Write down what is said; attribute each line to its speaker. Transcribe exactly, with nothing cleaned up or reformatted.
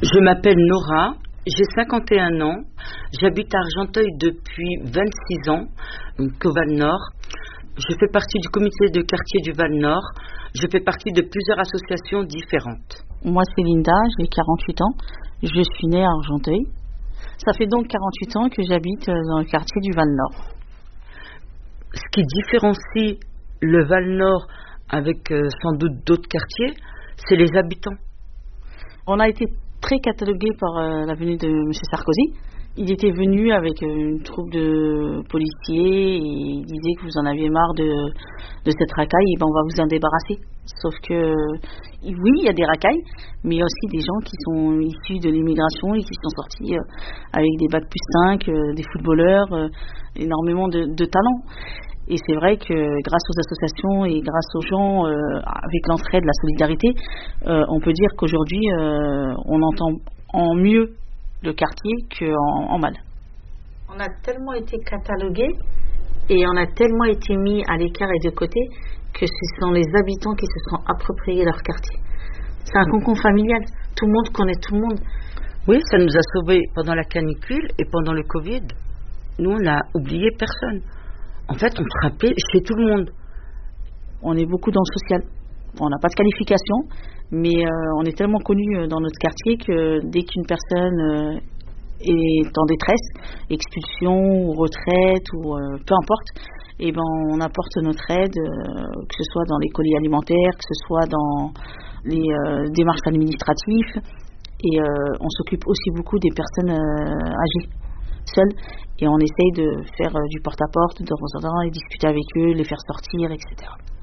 Speaker 1: Je m'appelle Nora, j'ai cinquante et un ans, j'habite à Argenteuil depuis vingt-six ans, donc au Val-Nord. Je fais partie du comité de quartier du Val-Nord, je fais partie de plusieurs associations différentes.
Speaker 2: Moi c'est Linda, j'ai quarante-huit ans, je suis née à Argenteuil. Ça fait donc quarante-huit ans que j'habite dans le quartier du Val-Nord.
Speaker 1: Ce qui différencie le Val-Nord avec euh, sans doute d'autres quartiers, c'est les habitants.
Speaker 2: On a été très catalogué par euh, la venue de M. Sarkozy. Il était venu avec euh, une troupe de policiers et il disait que vous en aviez marre de, de cette racaille et ben on va vous en débarrasser. Sauf que oui, il y a des racailles, mais il y a aussi des gens qui sont issus de l'immigration et qui sont sortis euh, avec des bacs plus cinq, euh, des footballeurs, euh, énormément de, de talent. Et c'est vrai que grâce aux associations et grâce aux gens, euh, avec l'entraide, la solidarité, euh, on peut dire qu'aujourd'hui, euh, on entend en mieux le quartier qu'en en mal.
Speaker 3: On a tellement été catalogués et on a tellement été mis à l'écart et de côté que ce sont les habitants qui se sont appropriés leur quartier. C'est un cocon familial. Tout le monde connaît tout le monde.
Speaker 1: Oui, ça nous a sauvés pendant la canicule et pendant le Covid. Nous, on n'a oublié personne. En fait, on se rappelait chez tout le monde.
Speaker 2: On est beaucoup dans le social. On n'a pas de qualification, mais euh, on est tellement connus dans notre quartier que dès qu'une personne euh, est en détresse, expulsion ou retraite ou euh, peu importe, eh ben, on apporte notre aide, euh, que ce soit dans les colis alimentaires, que ce soit dans les euh, démarches administratives. Et euh, on s'occupe aussi beaucoup des personnes euh, âgées, seules. Et on essaye de faire euh, du porte-à-porte de temps en temps et discuter avec eux, les faire sortir, et cetera.